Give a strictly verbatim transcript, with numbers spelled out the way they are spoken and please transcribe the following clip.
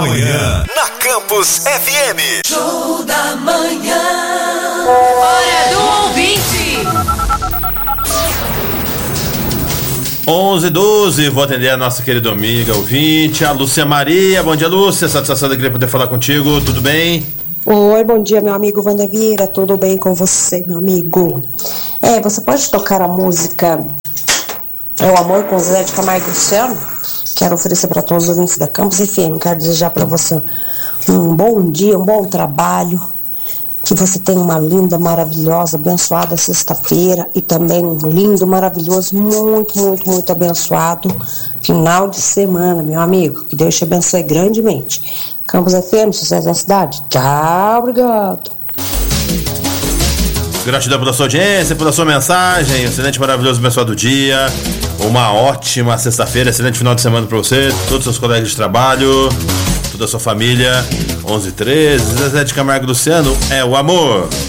Manhã na Campus F M. Show da manhã. Hora do ouvinte. onze e doze, vou atender a nossa querida amiga ouvinte, a Lúcia Maria. Bom dia, Lúcia. Satisfação da alegria poder falar contigo. Tudo bem? Oi, bom dia, meu amigo Wander Vieira. Tudo bem com você, meu amigo? É, você pode tocar a música É o Amor com Zé de Camargo e Luciano? Quero oferecer para todos os ouvintes da Campus F M. Quero desejar para você um bom dia, um bom trabalho. Que você tenha uma linda, maravilhosa, abençoada sexta-feira. E também um lindo, maravilhoso, muito, muito, muito abençoado final de semana, meu amigo. Que Deus te abençoe grandemente. Campus F M, sucesso da cidade. Tchau, obrigado. Gratidão pela sua audiência, pela sua mensagem. Excelente, maravilhoso, abençoado dia. Uma ótima sexta-feira, excelente final de semana para você, todos os seus colegas de trabalho, toda a sua família. onze e treze, Zezé de Camargo e Luciano, é o amor.